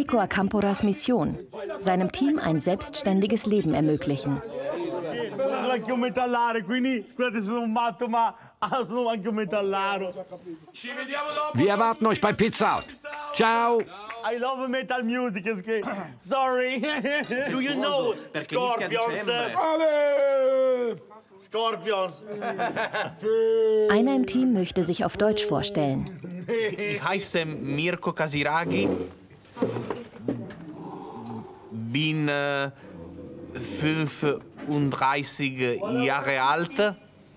Nico Acamporas Mission, seinem Team ein selbstständiges Leben ermöglichen. Wir erwarten euch bei Pizza Out. Ciao. I love metal music. Sorry. Do you know Scorpions? Scorpions. Einer im Team möchte sich auf Deutsch vorstellen. Ich heiße Mirko Casiraghi. Bin 35 Jahre alt.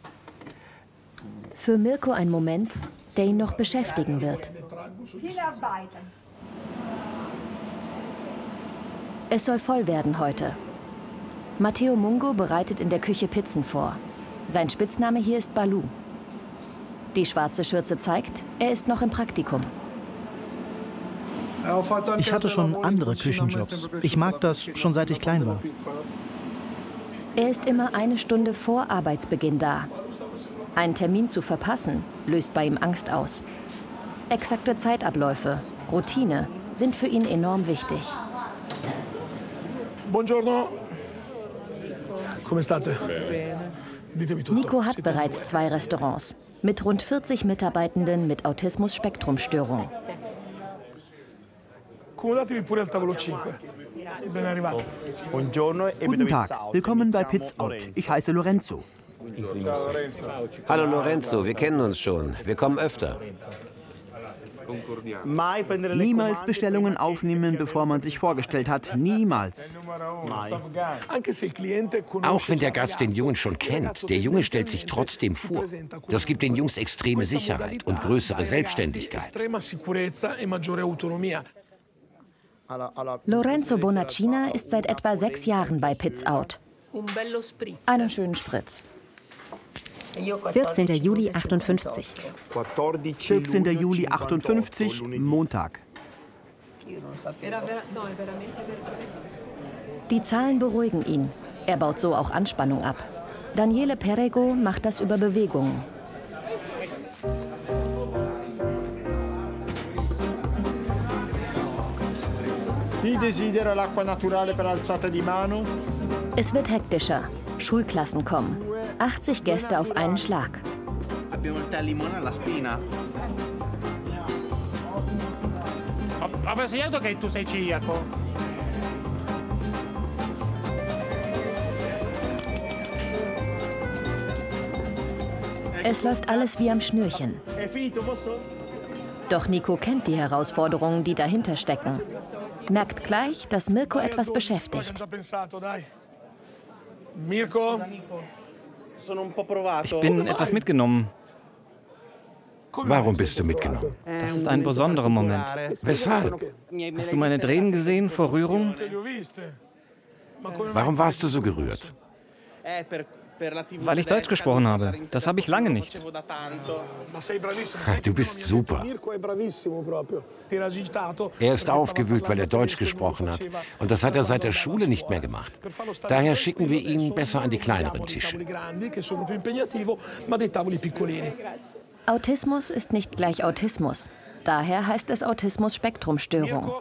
Für Mirko ein Moment, der ihn noch beschäftigen wird. Es soll voll werden heute. Matteo Mungo bereitet in der Küche Pizzen vor. Sein Spitzname hier ist Balu. Die schwarze Schürze zeigt, er ist noch im Praktikum. Ich hatte schon andere Küchenjobs. Ich mag das schon seit ich klein war. Er ist immer eine Stunde vor Arbeitsbeginn da. Einen Termin zu verpassen, löst bei ihm Angst aus. Exakte Zeitabläufe, Routine sind für ihn enorm wichtig. Buongiorno. Come state? Nico hat bereits 2 Restaurants mit rund 40 Mitarbeitenden mit Autismus-Spektrum-Störung. Accomodatevi pure al tavolo 5. Ben arrivato. Guten Tag, willkommen bei Pizza Out. Ich heiße Lorenzo. Hallo Lorenzo, wir kennen uns schon. Wir kommen öfter. Niemals Bestellungen aufnehmen, bevor man sich vorgestellt hat. Niemals. Auch wenn der Gast den Jungen schon kennt, der Junge stellt sich trotzdem vor. Das gibt den Jungs extreme Sicherheit und größere Selbstständigkeit. Lorenzo Bonaccina ist seit etwa 6 Jahren bei Pizza Out. Einen schönen Spritz. 14. Juli 58. 14. Juli 58, Montag. Die Zahlen beruhigen ihn. Er baut so auch Anspannung ab. Daniele Perego macht das über Bewegungen. Chi desidera l'acqua naturale per alzata di mano? Es wird hektischer. Schulklassen kommen. 80 Gäste auf einen Schlag. Avevo segnato che tu sei celiaco. Es läuft alles wie am Schnürchen. Doch Nico kennt die Herausforderungen, die dahinter stecken. Merkt gleich, dass Mirko etwas beschäftigt. Mirko? Ich bin etwas mitgenommen. Warum bist du mitgenommen? Das ist ein besonderer Moment. Weshalb? Hast du meine Tränen gesehen vor Rührung? Warum warst du so gerührt? Weil ich Deutsch gesprochen habe. Das habe ich lange nicht. Du bist super. Er ist aufgewühlt, weil er Deutsch gesprochen hat. Und das hat er seit der Schule nicht mehr gemacht. Daher schicken wir ihn besser an die kleineren Tische. Autismus ist nicht gleich Autismus. Daher heißt es Autismus-Spektrum-Störung.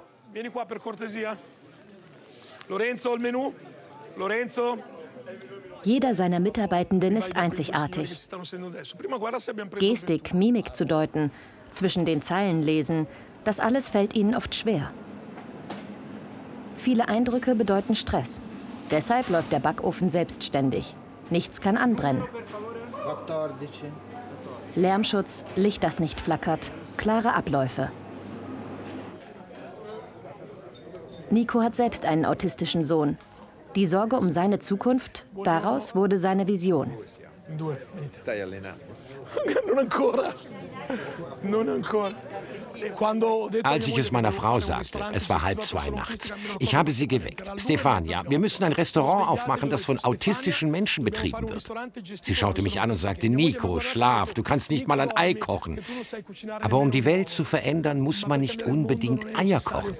Lorenzo, il menù. Lorenzo. Jeder seiner Mitarbeitenden ist einzigartig. Gestik, Mimik zu deuten, zwischen den Zeilen lesen, das alles fällt ihnen oft schwer. Viele Eindrücke bedeuten Stress. Deshalb läuft der Backofen selbstständig. Nichts kann anbrennen. Lärmschutz, Licht, das nicht flackert, klare Abläufe. Nico hat selbst einen autistischen Sohn. Die Sorge um seine Zukunft, daraus wurde seine Vision. Als ich es meiner Frau sagte, es war 1:30 nachts. Ich habe sie geweckt. Stefania, wir müssen ein Restaurant aufmachen, das von autistischen Menschen betrieben wird. Sie schaute mich an und sagte, Nico, schlaf, du kannst nicht mal ein Ei kochen. Aber um die Welt zu verändern, muss man nicht unbedingt Eier kochen.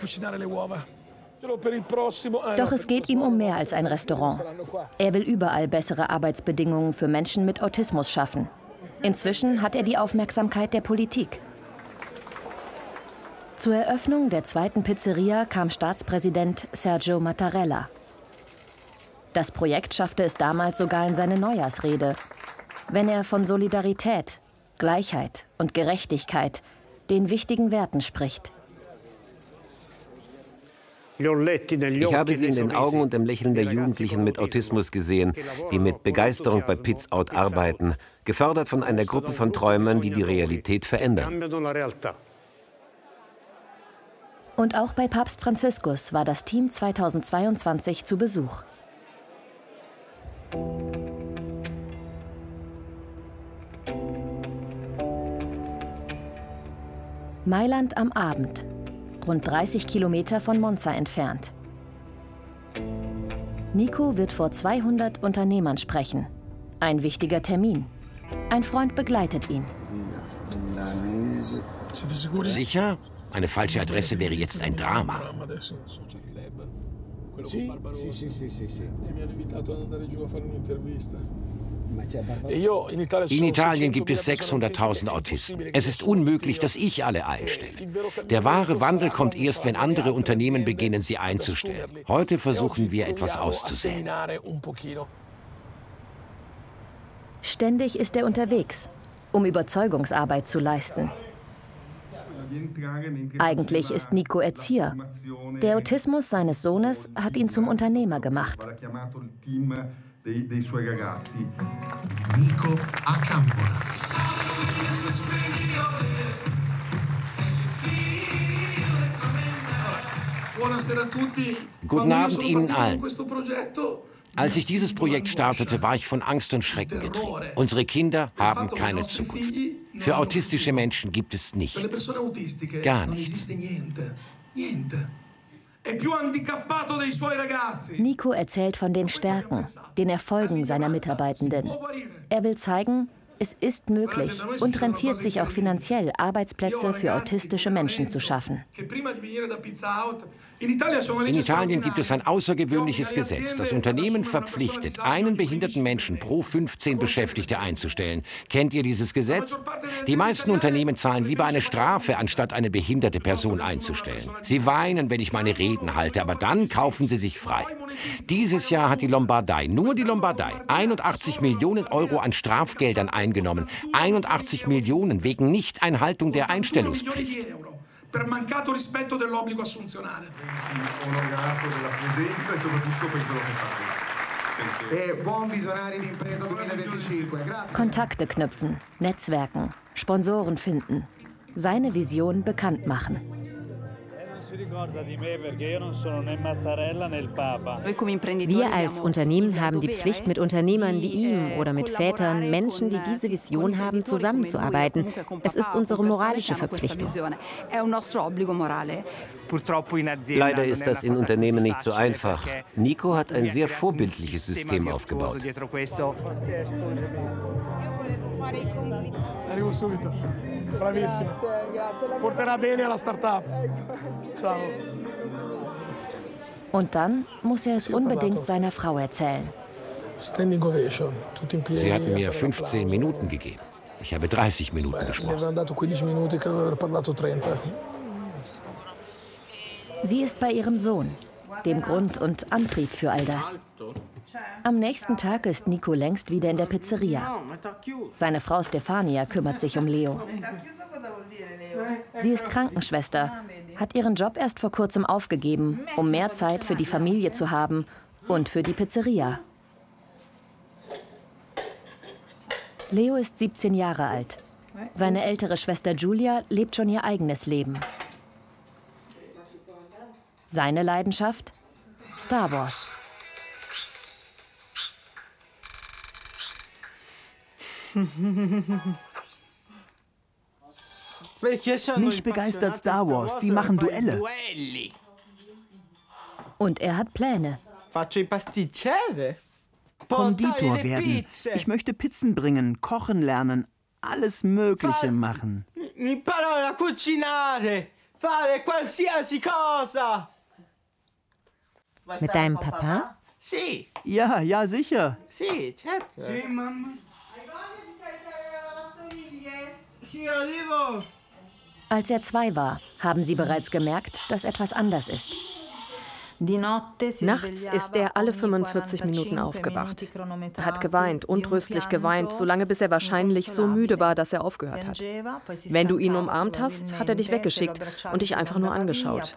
Doch es geht ihm um mehr als ein Restaurant. Er will überall bessere Arbeitsbedingungen für Menschen mit Autismus schaffen. Inzwischen hat er die Aufmerksamkeit der Politik. Zur Eröffnung der zweiten Pizzeria kam Staatspräsident Sergio Mattarella. Das Projekt schaffte es damals sogar in seine Neujahrsrede, wenn er von Solidarität, Gleichheit und Gerechtigkeit, den wichtigen Werten spricht. Ich habe sie in den Augen und im Lächeln der Jugendlichen mit Autismus gesehen, die mit Begeisterung bei Pizza Out arbeiten, gefördert von einer Gruppe von Träumern, die die Realität verändern. Und auch bei Papst Franziskus war das Team 2022 zu Besuch. Mailand am Abend, rund 30 Kilometer von Monza entfernt. Nico wird vor 200 Unternehmern sprechen. Ein wichtiger Termin. Ein Freund begleitet ihn. Sicher? Eine falsche Adresse wäre jetzt ein Drama. In Italien gibt es 600.000 Autisten. Es ist unmöglich, dass ich alle einstelle. Der wahre Wandel kommt erst, wenn andere Unternehmen beginnen, sie einzustellen. Heute versuchen wir, etwas auszusäen. Ständig ist er unterwegs, um Überzeugungsarbeit zu leisten. Eigentlich ist Nico Erzieher. Der Autismus seines Sohnes hat ihn zum Unternehmer gemacht. Nico Acampola. Guten Abend Ihnen allen. Als ich dieses Projekt startete, war ich von Angst und Schrecken getrieben. Unsere Kinder haben keine Zukunft. Für autistische Menschen gibt es nichts. Gar nichts. Nico erzählt von den Stärken, den Erfolgen seiner Mitarbeitenden. Er will zeigen, es ist möglich und rentiert sich auch finanziell, Arbeitsplätze für autistische Menschen zu schaffen. In Italien gibt es ein außergewöhnliches Gesetz, das Unternehmen verpflichtet, einen behinderten Menschen pro 15 Beschäftigte einzustellen. Kennt ihr dieses Gesetz? Die meisten Unternehmen zahlen lieber eine Strafe, anstatt eine behinderte Person einzustellen. Sie weinen, wenn ich meine Reden halte, aber dann kaufen sie sich frei. Dieses Jahr hat die Lombardei, nur die Lombardei, 81 Millionen Euro an Strafgeldern eingenommen. 81 Millionen wegen Nichteinhaltung der Einstellungspflicht. Per mancato rispetto dell'obbligo assunzionale. Onorato della presenza e soprattutto per quello che fai. Buon visionari di impresa 2025. Grazie. Kontakte knüpfen, Netzwerken, Sponsoren finden, seine Vision bekannt machen. Wir als Unternehmen haben die Pflicht, mit Unternehmern wie ihm oder mit Vätern, Menschen, die diese Vision haben, zusammenzuarbeiten. Es ist unsere moralische Verpflichtung. Leider ist das in Unternehmen nicht so einfach. Nico hat ein sehr vorbildliches System aufgebaut. Bravissimo. Porterà bene alla Start-up. Ciao. Und dann muss er es unbedingt seiner Frau erzählen. Standing ovation. Tutti in piedi. Sie hatten mir 15 Minuten gegeben. Ich habe 30 Minuten gesprochen. Sie ist bei ihrem Sohn, dem Grund und Antrieb für all das. Am nächsten Tag ist Nico längst wieder in der Pizzeria. Seine Frau Stefania kümmert sich um Leo. Sie ist Krankenschwester, hat ihren Job erst vor kurzem aufgegeben, um mehr Zeit für die Familie zu haben und für die Pizzeria. Leo ist 17 Jahre alt. Seine ältere Schwester Giulia lebt schon ihr eigenes Leben. Seine Leidenschaft? Star Wars. Mich begeistert Star Wars, die machen Duelle. Und er hat Pläne. Konditor werden. Ich möchte Pizzen bringen, kochen lernen, alles Mögliche machen. Mit deinem Papa? Ja, ja, sicher. Als er 2 war, haben sie bereits gemerkt, dass etwas anders ist. Nachts ist er alle 45 Minuten aufgewacht. Er hat geweint, untröstlich geweint, solange bis er wahrscheinlich so müde war, dass er aufgehört hat. Wenn du ihn umarmt hast, hat er dich weggeschickt und dich einfach nur angeschaut.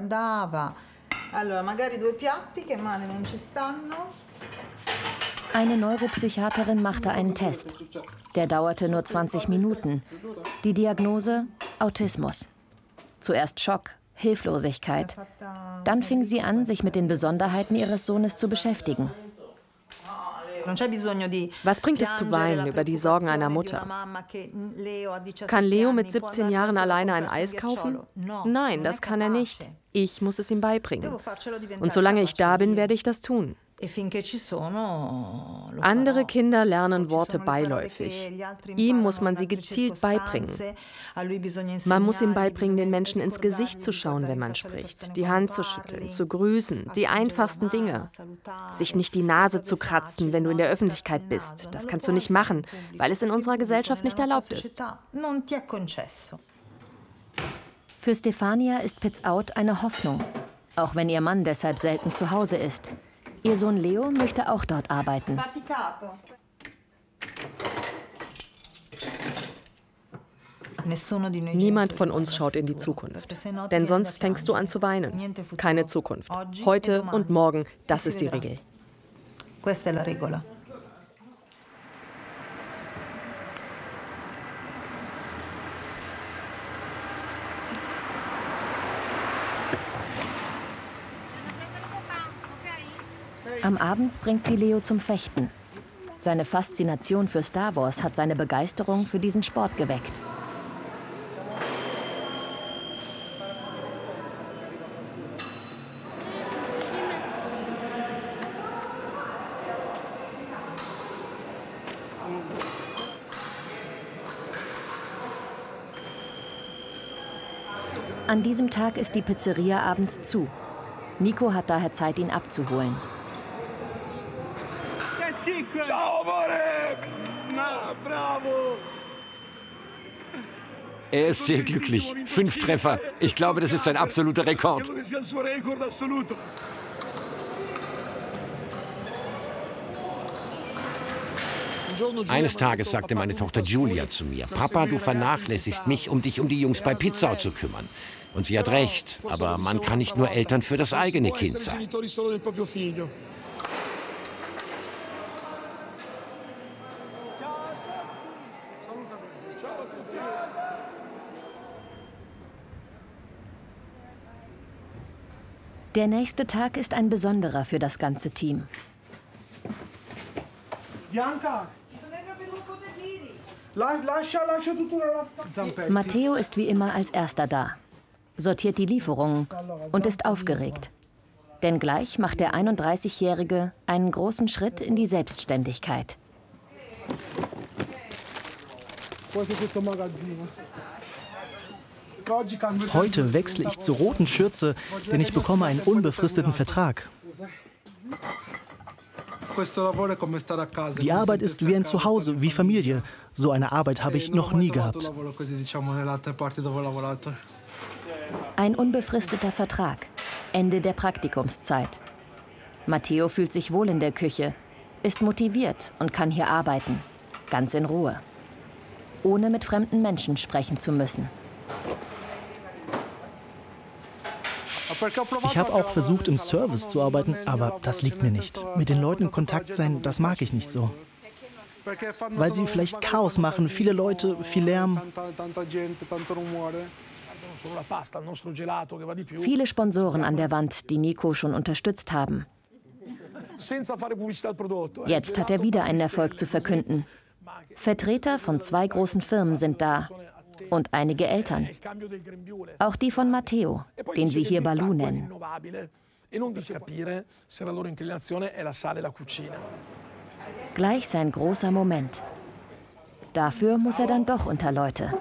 Eine Neuropsychiaterin machte einen Test. Der dauerte nur 20 Minuten. Die Diagnose: Autismus. Zuerst Schock, Hilflosigkeit. Dann fing sie an, sich mit den Besonderheiten ihres Sohnes zu beschäftigen. Was bringt es zu weinen über die Sorgen einer Mutter? Kann Leo mit 17 Jahren alleine ein Eis kaufen? Nein, das kann er nicht. Ich muss es ihm beibringen. Und solange ich da bin, werde ich das tun. Andere Kinder lernen Worte beiläufig. Ihm muss man sie gezielt beibringen. Man muss ihm beibringen, den Menschen ins Gesicht zu schauen, wenn man spricht, die Hand zu schütteln, zu grüßen, die einfachsten Dinge. Sich nicht die Nase zu kratzen, wenn du in der Öffentlichkeit bist. Das kannst du nicht machen, weil es in unserer Gesellschaft nicht erlaubt ist. Für Stefania ist Pits Out eine Hoffnung, auch wenn ihr Mann deshalb selten zu Hause ist. Ihr Sohn Leo möchte auch dort arbeiten. Niemand von uns schaut in die Zukunft, denn sonst fängst du an zu weinen. Keine Zukunft. Heute und morgen, das ist die Regel. Am Abend bringt sie Leo zum Fechten. Seine Faszination für Star Wars hat seine Begeisterung für diesen Sport geweckt. An diesem Tag ist die Pizzeria abends zu. Nico hat daher Zeit, ihn abzuholen. Ciao, amore! Bravo! Er ist sehr glücklich. 5 Treffer. Ich glaube, das ist sein absoluter Rekord. Eines Tages sagte meine Tochter Giulia zu mir: Papa, du vernachlässigst mich, um dich um die Jungs bei Pizza Out zu kümmern. Und sie hat recht, aber man kann nicht nur Eltern für das eigene Kind sein. Der nächste Tag ist ein besonderer für das ganze Team. Matteo ist wie immer als Erster da, sortiert die Lieferungen und ist aufgeregt. Denn gleich macht der 31-Jährige einen großen Schritt in die Selbstständigkeit. Heute wechsle ich zur roten Schürze, denn ich bekomme einen unbefristeten Vertrag. Die Arbeit ist wie ein Zuhause, wie Familie. So eine Arbeit habe ich noch nie gehabt. Ein unbefristeter Vertrag. Ende der Praktikumszeit. Matteo fühlt sich wohl in der Küche, ist motiviert und kann hier arbeiten. Ganz in Ruhe. Ohne mit fremden Menschen sprechen zu müssen. Ich habe auch versucht, im Service zu arbeiten, aber das liegt mir nicht. Mit den Leuten in Kontakt sein, das mag ich nicht so. Weil sie vielleicht Chaos machen, viele Leute, viel Lärm. Viele Sponsoren an der Wand, die Nico schon unterstützt haben. Jetzt hat er wieder einen Erfolg zu verkünden. Vertreter von 2 großen Firmen sind da. Und einige Eltern. Auch die von Matteo, den sie hier Balou nennen. Gleich sein großer Moment. Dafür muss er dann doch unter Leute.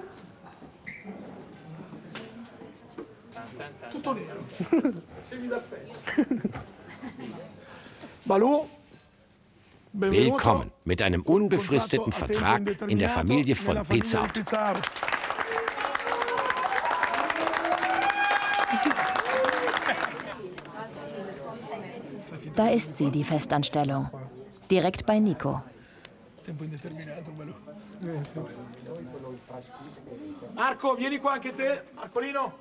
Willkommen mit einem unbefristeten Vertrag in der Familie von Pits Out. Da ist sie, die Festanstellung. Direkt bei Nico. Marco, vieni qua anche te. Marcolino.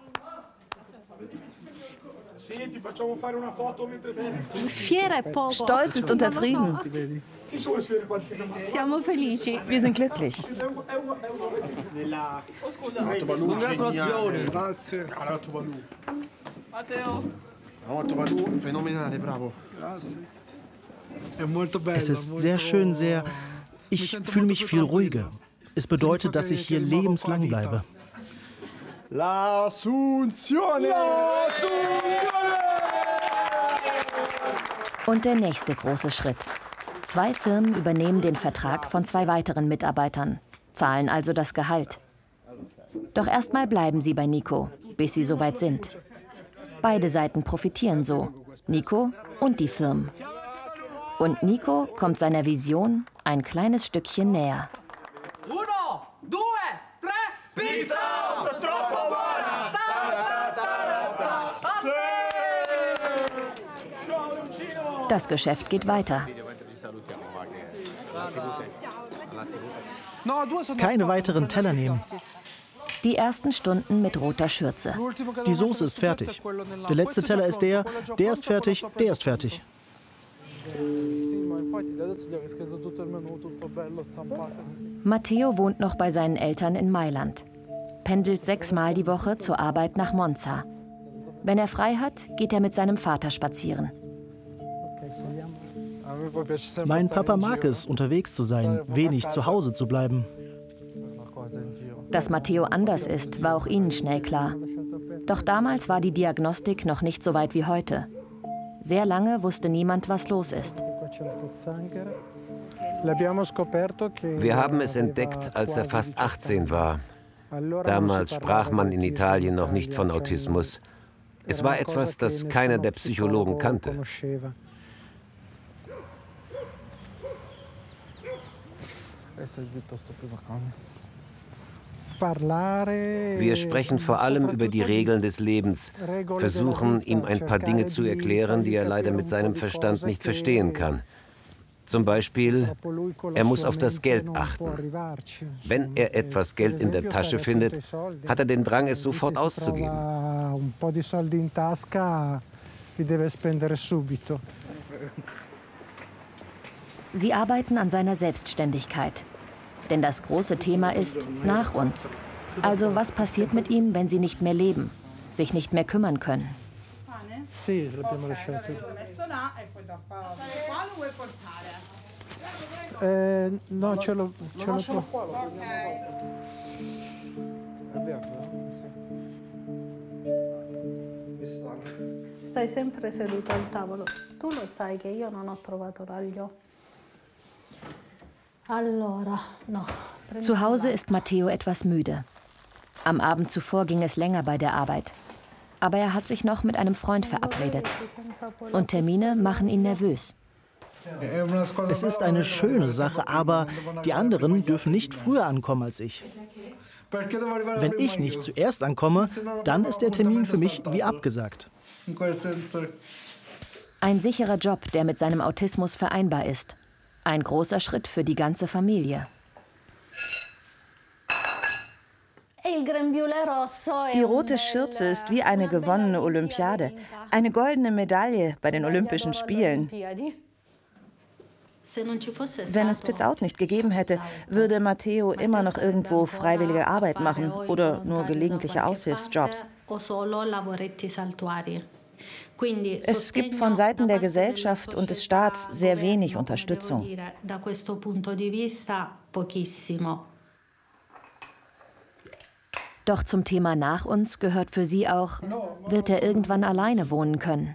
Stolz ist untertrieben. Wir sind glücklich. Es ist sehr schön, sehr... Ich fühle mich viel ruhiger. Es bedeutet, dass ich hier lebenslang bleibe. L'Assunzione! Und der nächste große Schritt. 2 Firmen übernehmen den Vertrag von 2 weiteren Mitarbeitern, zahlen also das Gehalt. Doch erstmal bleiben sie bei Nico, bis sie soweit sind. Beide Seiten profitieren so, Nico und die Firmen. Und Nico kommt seiner Vision ein kleines Stückchen näher. 1, 2, 3, Pizza! Troppo buona! Das Geschäft geht weiter. Keine weiteren Teller nehmen. Die ersten Stunden mit roter Schürze. Die Soße ist fertig. Der letzte Teller ist der ist fertig, der ist fertig. Matteo wohnt noch bei seinen Eltern in Mailand. Pendelt 6-mal die Woche zur Arbeit nach Monza. Wenn er frei hat, geht er mit seinem Vater spazieren. Mein Papa mag es, unterwegs zu sein, wenig zu Hause zu bleiben. Dass Matteo anders ist, war auch ihnen schnell klar. Doch damals war die Diagnostik noch nicht so weit wie heute. Sehr lange wusste niemand, was los ist. Wir haben es entdeckt, als er fast 18 war. Damals sprach man in Italien noch nicht von Autismus. Es war etwas, das keiner der Psychologen kannte. Wir sprechen vor allem über die Regeln des Lebens, versuchen, ihm ein paar Dinge zu erklären, die er leider mit seinem Verstand nicht verstehen kann. Zum Beispiel, er muss auf das Geld achten. Wenn er etwas Geld in der Tasche findet, hat er den Drang, es sofort auszugeben. Sie arbeiten an seiner Selbstständigkeit. Denn das große Thema ist nach uns. Also was passiert mit ihm, wenn sie nicht mehr leben, sich nicht mehr kümmern können? Stai sempre seduto al tavolo. Tu lo sai che io non ho trovato l'aglio. Zu Hause ist Matteo etwas müde. Am Abend zuvor ging es länger bei der Arbeit. Aber er hat sich noch mit einem Freund verabredet. Und Termine machen ihn nervös. Es ist eine schöne Sache, aber die anderen dürfen nicht früher ankommen als ich. Wenn ich nicht zuerst ankomme, dann ist der Termin für mich wie abgesagt. Ein sicherer Job, der mit seinem Autismus vereinbar ist. Ein großer Schritt für die ganze Familie. Die rote Schürze ist wie eine gewonnene Olympiade. Eine goldene Medaille bei den Olympischen Spielen. Wenn es Pizza Out nicht gegeben hätte, würde Matteo immer noch irgendwo freiwillige Arbeit machen oder nur gelegentliche Aushilfsjobs. Es gibt von Seiten der Gesellschaft und des Staats sehr wenig Unterstützung. Doch zum Thema nach uns gehört für sie auch, wird er irgendwann alleine wohnen können.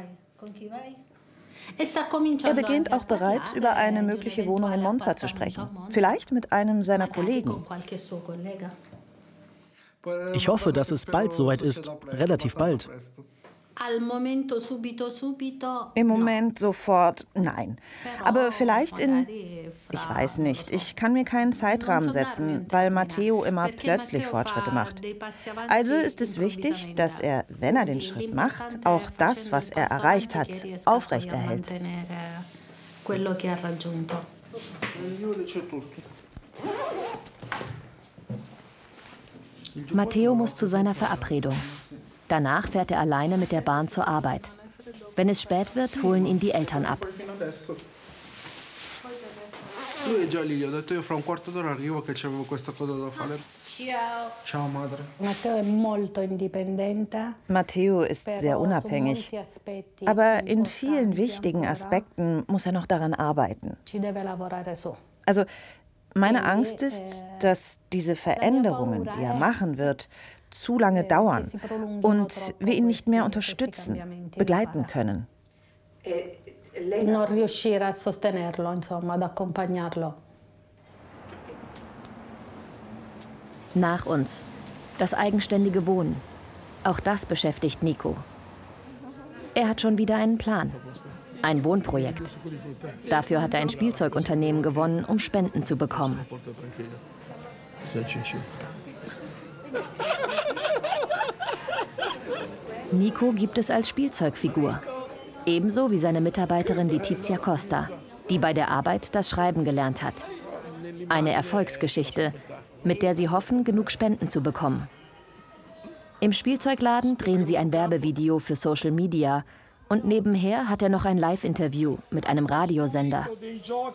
Er beginnt auch bereits, über eine mögliche Wohnung in Monza zu sprechen. Vielleicht mit einem seiner Kollegen. Ich hoffe, dass es bald soweit ist, relativ bald. Im Moment sofort nein. Aber vielleicht ich weiß nicht, ich kann mir keinen Zeitrahmen setzen, weil Matteo immer plötzlich Fortschritte macht. Also ist es wichtig, dass er, wenn er den Schritt macht, auch das, was er erreicht hat, aufrechterhält. Matteo muss zu seiner Verabredung. Danach fährt er alleine mit der Bahn zur Arbeit. Wenn es spät wird, holen ihn die Eltern ab. Matteo ist sehr unabhängig, aber in vielen wichtigen Aspekten muss er noch daran arbeiten. Also, meine Angst ist, dass diese Veränderungen, die er machen wird, zu lange dauern und wir ihn nicht mehr unterstützen, begleiten können. Nach uns. Das eigenständige Wohnen. Auch das beschäftigt Nico. Er hat schon wieder einen Plan. Ein Wohnprojekt. Dafür hat er ein Spielzeugunternehmen gewonnen, um Spenden zu bekommen. Nico gibt es als Spielzeugfigur. Ebenso wie seine Mitarbeiterin Letizia Costa, die bei der Arbeit das Schreiben gelernt hat. Eine Erfolgsgeschichte, mit der sie hoffen, genug Spenden zu bekommen. Im Spielzeugladen drehen sie ein Werbevideo für Social Media und nebenher hat er noch ein Live-Interview mit einem Radiosender.